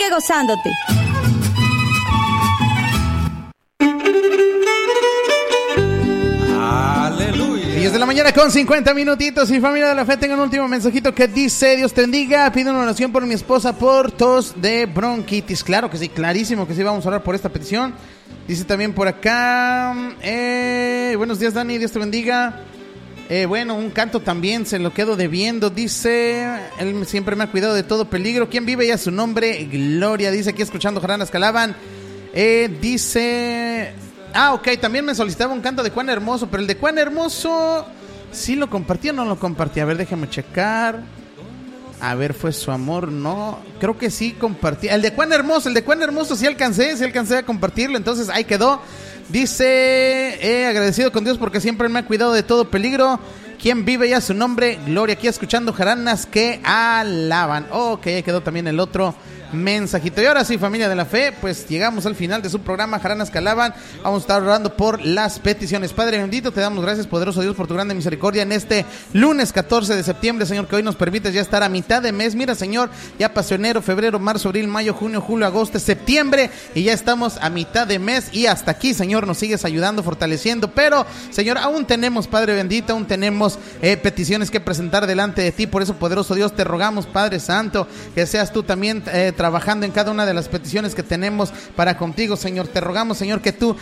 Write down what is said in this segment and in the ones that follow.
Sigue gozándote. 10 de la mañana con 50 minutitos. Y familia de la fe, tengo un último mensajito que dice: Dios te bendiga, pido una oración por mi esposa por tos de bronquitis. Claro que sí, clarísimo que sí, vamos a orar por esta petición. Dice también por acá, buenos días Dani, Dios te bendiga. Bueno, un canto también se lo quedo debiendo. Dice, él siempre me ha cuidado de todo peligro. ¿Quién vive ya su nombre? Gloria. Dice aquí escuchando jaranas que alaban. Dice... ok, también me solicitaba un canto de Juan Hermoso, pero el de Juan Hermoso, ¿sí lo compartí o no lo compartí? A ver, déjame checar. A ver, fue su amor, no, creo que sí compartí. El de Juan Hermoso sí alcancé a compartirlo, entonces ahí quedó. Dice, agradecido con Dios porque siempre me ha cuidado de todo peligro. ¿Quién vive ya su nombre? Gloria, aquí escuchando jaranas que alaban. Ok, ahí quedó también el otro mensajito. Y ahora sí, familia de la fe, pues llegamos al final de su programa Jaranas que alaban. Vamos a estar orando por las peticiones. Padre bendito, te damos gracias, poderoso Dios, por tu grande misericordia en este lunes 14 de septiembre, Señor, que hoy nos permites ya estar a mitad de mes. Mira, Señor, ya pasó enero, febrero, marzo, abril, mayo, junio, julio, agosto, septiembre, y ya estamos a mitad de mes, y hasta aquí, Señor, nos sigues ayudando, fortaleciendo, pero, Señor, aún tenemos, Padre bendito, aún tenemos peticiones que presentar delante de ti. Por eso, poderoso Dios, te rogamos, Padre Santo, que seas tú también trabajando en cada una de las peticiones que tenemos para contigo, Señor. Te rogamos, Señor, que tú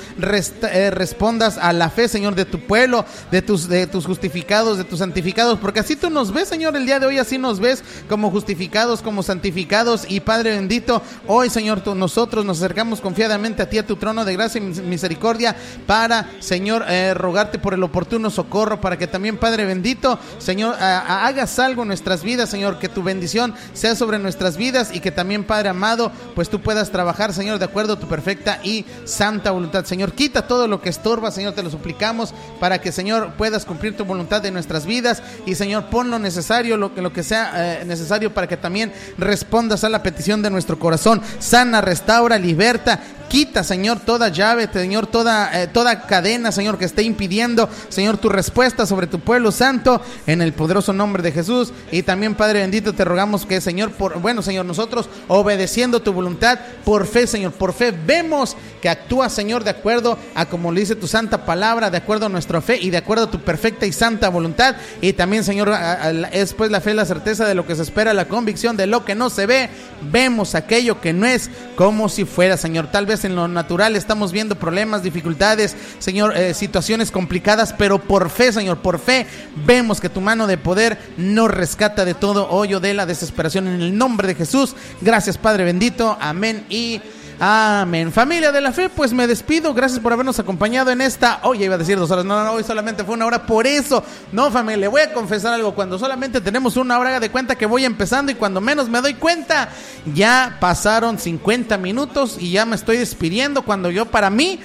respondas a la fe, Señor, de tu pueblo, de tus justificados, de tus santificados, porque así tú nos ves, Señor, el día de hoy así nos ves, como justificados, como santificados. Y Padre bendito, hoy, Señor, nosotros nos acercamos confiadamente a ti, a tu trono de gracia y misericordia, para, Señor, rogarte por el oportuno socorro, para que también, Padre bendito, Señor, hagas algo en nuestras vidas, Señor, que tu bendición sea sobre nuestras vidas, y que también, Padre amado, pues tú puedas trabajar, Señor, de acuerdo a tu perfecta y santa voluntad. Señor, quita todo lo que estorba, Señor, te lo suplicamos, para que, Señor, puedas cumplir tu voluntad en nuestras vidas. Y, Señor, pon lo necesario, lo que sea necesario, para que también respondas a la petición de nuestro corazón. Sana, restaura, liberta. Quita, Señor, toda llave, Señor, toda cadena, Señor, que esté impidiendo, Señor, tu respuesta sobre tu pueblo santo, en el poderoso nombre de Jesús. Y también, Padre bendito, te rogamos que, Señor, Señor, nosotros, obedeciendo tu voluntad, por fe, Señor, por fe, vemos que actúa, Señor, de acuerdo a como lo dice tu santa palabra, de acuerdo a nuestra fe y de acuerdo a tu perfecta y santa voluntad. Y también, Señor, es pues la fe, la certeza de lo que se espera, la convicción de lo que no se ve. Vemos aquello que no es como si fuera, Señor. Tal vez en lo natural estamos viendo problemas, dificultades, Señor, situaciones complicadas, pero por fe, Señor, por fe vemos que tu mano de poder nos rescata de todo hoyo de la desesperación, en el nombre de Jesús. Gracias, Padre bendito, amén y amén. Familia de la fe, pues me despido. Gracias por habernos acompañado en esta... Hoy iba a decir 2 horas. No, hoy solamente fue 1 hora. Por eso, no, familia, le voy a confesar algo. Cuando solamente tenemos 1 hora, haga de cuenta que voy empezando, y cuando menos me doy cuenta, ya pasaron 50 minutos y ya me estoy despidiendo, cuando yo, para mí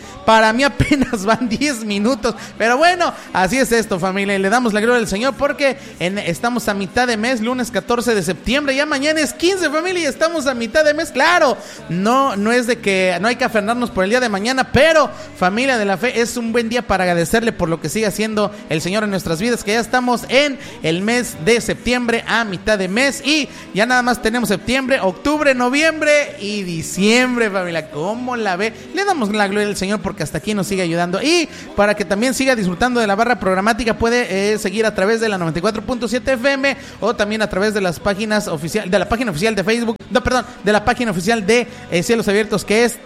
apenas van 10 minutos. Pero bueno, así es esto, familia, y le damos la gloria al Señor, porque estamos a mitad de mes, lunes 14 de septiembre. Ya mañana es 15, familia, y estamos a mitad de mes. Claro, no es de que no hay que afanarnos por el día de mañana, pero, familia de la fe, es un buen día para agradecerle por lo que sigue haciendo el Señor en nuestras vidas, que ya estamos en el mes de septiembre, a mitad de mes, y ya nada más tenemos septiembre, octubre, noviembre y diciembre, familia. ¿Cómo la ve? Le damos la gloria al Señor porque hasta aquí nos sigue ayudando, y para que también siga disfrutando de la barra programática, puede seguir a través de la 94.7 FM, o también a través de las páginas oficiales, de la página oficial de Facebook, de la página oficial de Cielos Abiertos, que es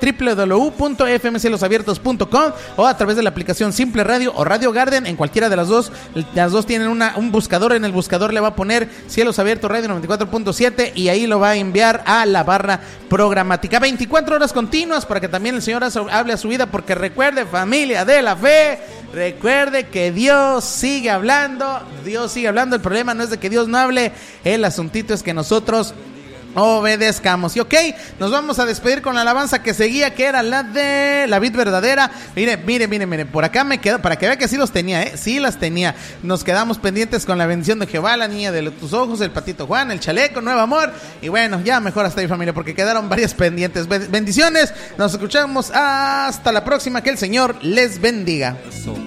www.fmcielosabiertos.com, o a través de la aplicación Simple Radio o Radio Garden. En cualquiera de las dos tienen un buscador. En el buscador le va a poner Cielos Abiertos Radio 94.7, y ahí lo va a enviar a la barra programática. 24 horas continuas para que también el Señor hable a su vida, porque recuerde, familia de la fe, recuerde que Dios sigue hablando. El problema no es de que Dios no hable, el asuntito es que nosotros obedezcamos. Y ok, nos vamos a despedir con la alabanza que seguía, que era la de la vid verdadera. Mire, por acá me quedo, para que vea que sí los tenía, sí las tenía. Nos quedamos pendientes con la bendición de Jehová, la niña de tus ojos, el patito Juan, el chaleco, nuevo amor. Y bueno, ya mejor hasta ahí, familia, porque quedaron varias pendientes. Bendiciones, nos escuchamos hasta la próxima, que el Señor les bendiga.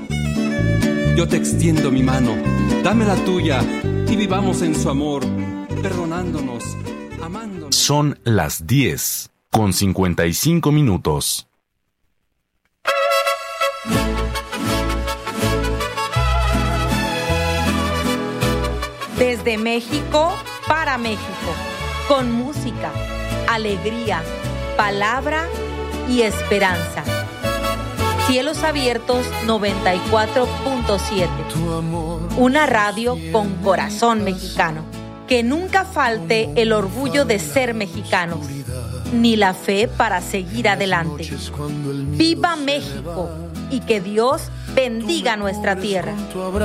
Yo te extiendo mi mano, dame la tuya, y vivamos en su amor, perdonándonos, amándonos. Son las 10 8:55. Desde México para México, con música, alegría, palabra y esperanza. Cielos Abiertos 94.7. Una radio con corazón mexicano. Que nunca falte el orgullo de ser mexicanos, ni la fe para seguir adelante. ¡Viva México! Y que Dios bendiga nuestra tierra.